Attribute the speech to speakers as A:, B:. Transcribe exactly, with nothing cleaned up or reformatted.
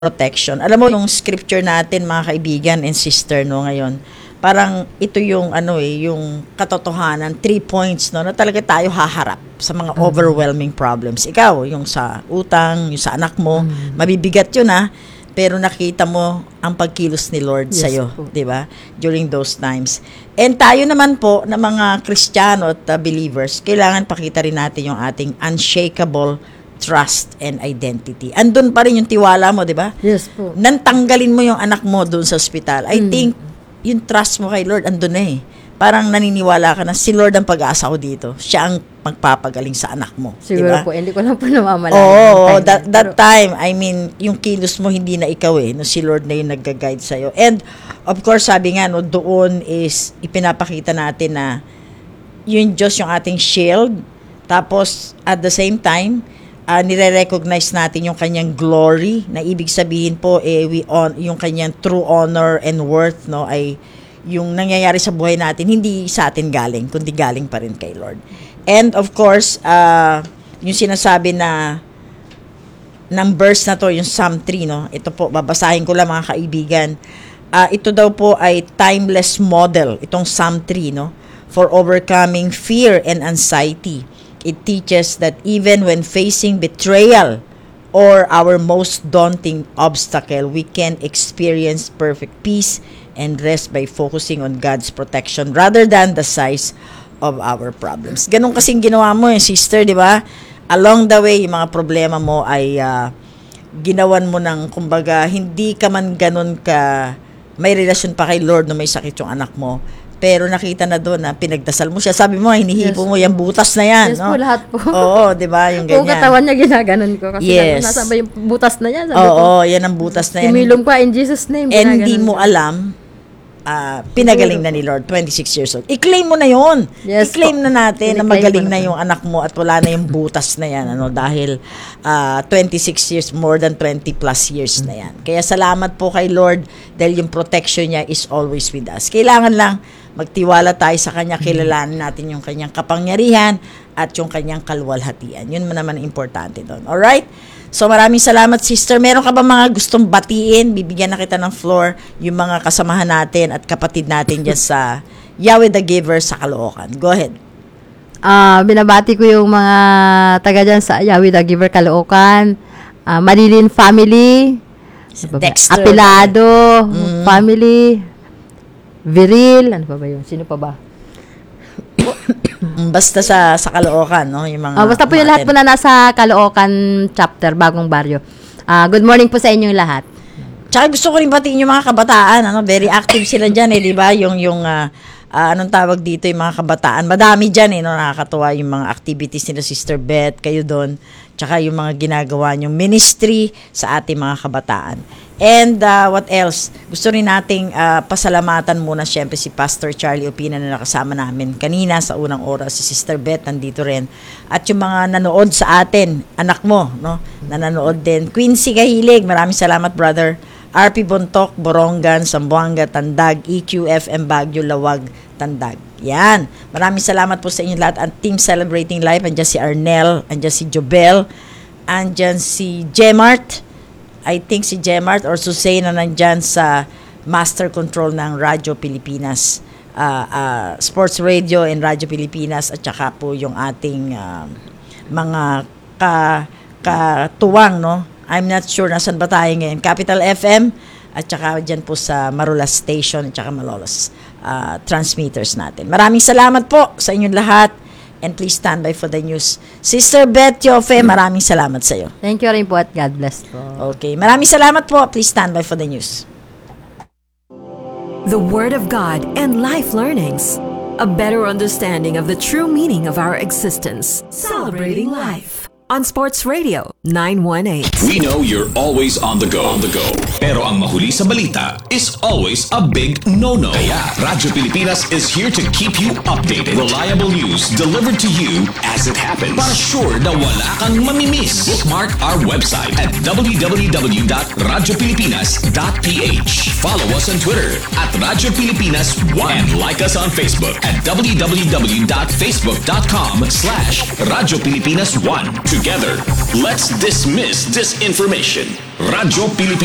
A: protection. Alam mo yung scripture natin mga kaibigan and sister no ngayon. Parang ito yung ano eh, yung katotohanan, three points no na talaga tayo haharap sa mga overwhelming problems. Ikaw, yung sa utang, yung sa anak mo, mm. mabibigat yun ha. Pero nakita mo ang pagkilos ni Lord yes, sa iyo, 'di ba? During those times. And tayo naman po na mga Kristiyano at uh, believers, kailangan pakita rin natin yung ating unshakable trust and identity. Andun pa rin yung tiwala mo, 'di ba?
B: Yes po.
A: Nantanggalin mo yung anak mo doon sa ospital. I mm. think yung trust mo kay Lord andun na eh. Parang naniniwala ka na si Lord ang pag-asa ko dito. Siya ang magpapagaling sa anak mo.
B: Siguro
A: diba?
B: po, hindi ko lang po namamalayan.
A: Oo, oh, that, that time, I mean, yung kilos mo hindi na ikaw eh, no, si Lord na yung nag-guide sa'yo. And, of course, sabi nga, no, doon is ipinapakita natin na yung Diyos yung ating shield. Tapos, at the same time, uh, nire-recognize natin yung kanyang glory, na ibig sabihin po, eh, we on, yung kanyang true honor and worth, no, ay yung nangyayari sa buhay natin, hindi sa atin galing, kundi galing pa rin kay Lord. And of course, uh, yung sinasabi na ng verse na to, yung Psalm three, no? Ito po, babasahin ko lang mga kaibigan. Uh, ito daw po ay timeless model, itong Psalm three, no? For overcoming fear and anxiety. It teaches that even when facing betrayal or our most daunting obstacle, we can experience perfect peace and rest by focusing on God's protection rather than the size of our problems. Ganun kasing ginawa mo eh, sister, di ba? Along the way, yung mga problema mo ay uh, ginawan mo ng, kumbaga, hindi ka man ganun ka, may relasyon pa kay Lord no may sakit yung anak mo. Pero nakita na doon na pinagdasal mo siya. Sabi mo, hinihipo yes, mo yung butas na yan.
B: Yes
A: no?
B: po, lahat po.
A: Oo, di ba? Yung ganyan.
B: Kung katawan niya, ginaganon ko. Kasi
A: yes.
B: nasaba yung butas na yan. Sabi
A: Oo,
B: ko,
A: yan ang butas na yan.
B: Imilong pa in Jesus' name.
A: And hindi mo alam, Uh, pinagaling na ni Lord, twenty-six years old. I-claim mo na yun. Yes, I-claim po. na natin na magaling na yung anak mo at wala na yung butas na yan. Ano, dahil uh, twenty-six years, more than twenty plus years na yan. Kaya salamat po kay Lord dahil yung protection niya is always with us. Kailangan lang magtiwala tayo sa Kanya, kilalanin natin yung Kanyang kapangyarihan at yung Kanyang kaluwalhatian. Yun naman ang importante doon. Alright? So maraming salamat sister. Meron ka ba mga gustong batiin? Bibigyan na kita ng floor yung mga kasamahan natin at kapatid natin dyan sa Yahweh the Giver sa Caloocan. Go ahead.
B: Uh, binabati ko yung mga taga dyan sa Yahweh the Giver Caloocan. Uh, Marilyn family.
A: Dexter.
B: Apilado mm. family. Viril. Ano pa ba yun? Sino pa ba?
A: Basta sa sa Caloocan, no? Yung mga
B: uh, basta po yung lahat po na nasa Caloocan chapter, Bagong Baryo. Uh, good morning po sa inyong lahat.
A: Tsaka gusto ko rin batiin yung mga kabataan, ano? Very active sila dyan, eh, di ba? Yung, yung uh, uh, anong tawag dito, yung mga kabataan. Madami dyan, eh, no? Nakakatuwa yung mga activities nila, Sister Beth, kayo doon. Tsaka yung mga ginagawa yung ministry sa ating mga kabataan. And uh, what else? Gusto rin nating uh, pasalamatan muna siyempre si Pastor Charlie Opina na nakasama namin kanina sa unang oras. Si Sister Beth nandito rin. At yung mga nanood sa atin, anak mo, no? Na nanood din. Quincy Kahilig, maraming salamat brother. R P Bontok, Borongan, Zamboanga, Tandag, E Q F M Baguio, Lawag, Tandag. Yan. Maraming salamat po sa inyo lahat. Ang Team Celebrating Life, andyan si Arnel, andyan si Jobel, andyan si Gemart, I think si Gemart or Susay na nandyan sa Master Control ng Radyo Pilipinas, uh, uh, Sports Radio and Radyo Pilipinas, at saka po yung ating uh, mga ka, katuwang, no? I'm not sure nasan ba tayo ngayon. Capital F M, at saka dyan po sa Marulas Station, at saka Malolos uh, transmitters natin. Maraming salamat po sa inyong lahat. And please stand by for the news. Sister Beth Yofe, maraming salamat sa iyo.
B: Thank you rin po at God bless po.
A: Okay, maraming salamat po. Please stand by for the news.
C: The Word of God and life learnings. A better understanding of the true meaning of our existence. Celebrating life. On Sports Radio nine one eight.
D: We know you're always on the go. On the go. Pero ang mahuli sa balita is always a big no-no. Kaya Radyo Pilipinas is here to keep you updated. Reliable news delivered to you as it happens. Para sure na wala kang mamimiss. Bookmark our website at w w w dot radyo pilipinas dot p h. Follow us on Twitter at Radyo Pilipinas one. And like us on Facebook at w w w dot facebook dot com slash Radyo Pilipinas one. Together, let's dismiss disinformation. Radyo Pilipinas.